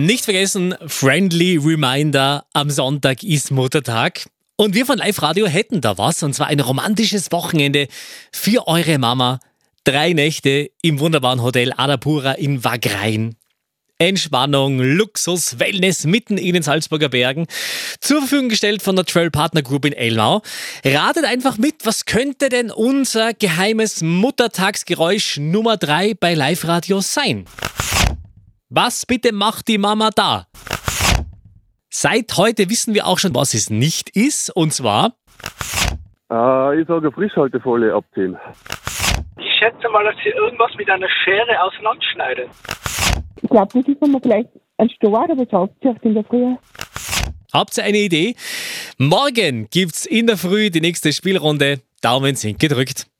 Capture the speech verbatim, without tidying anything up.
Nicht vergessen, friendly reminder, am Sonntag ist Muttertag. Und wir von Live Radio hätten da was, und zwar ein romantisches Wochenende für eure Mama. Drei Nächte im wunderbaren Hotel Adapura in Wagrain. Entspannung, Luxus, Wellness mitten in den Salzburger Bergen. Zur Verfügung gestellt von der Travel Partner Group in Elmau. Ratet einfach mit, was könnte denn unser geheimes Muttertagsgeräusch Nummer drei bei Live Radio sein? Was bitte macht die Mama da? Seit heute wissen wir auch schon, was es nicht ist, und zwar... Äh, ich sage Frischhaltefolie abziehen. Ich schätze mal, dass sie irgendwas mit einer Schere auseinanderschneidet. Ich glaube, das ist nochmal vielleicht ein Stor, aber das aufzieht in der Früh. Habt ihr eine Idee? Morgen gibt's in der Früh die nächste Spielrunde. Daumen sind gedrückt.